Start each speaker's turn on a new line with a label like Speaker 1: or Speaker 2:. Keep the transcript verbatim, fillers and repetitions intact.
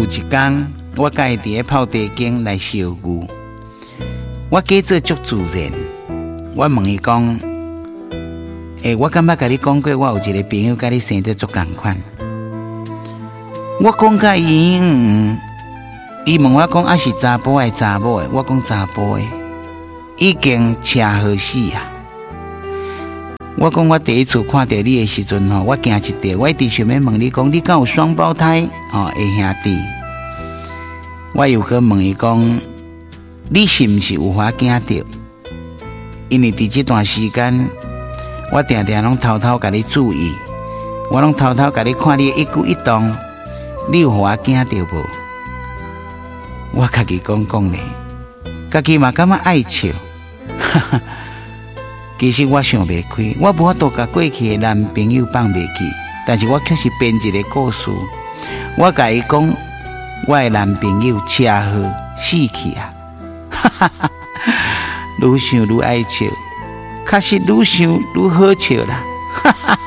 Speaker 1: 一天，我甲伊伫咧泡茶间来烧牛，我假做足自然，我问伊讲：诶、欸，我感觉甲你讲过，我有一个朋友甲你生得足同款。我讲甲伊，嗯，伊问我讲啊是查甫还是查某的？我讲查甫的，已经车好死啊！我讲我第一次看到你的时阵吼，我惊一跳，我一直想要问你讲，你敢有双胞胎哦？的兄弟，我又去问伊讲，你是毋是有法惊到？因为伫这段时间，我常常拢偷偷甲你注意，我拢偷偷甲你看你的一举一动，你有互我惊到无？我家己讲讲咧，家己嘛感觉爱笑，哈哈。其实我想袂开，我无法度甲过去的男朋友放袂记，但是我却是编一个故事。我甲伊讲，我的男朋友车祸死去啊！哈哈哈，愈想愈爱笑，确实愈想愈好笑啦！哈哈。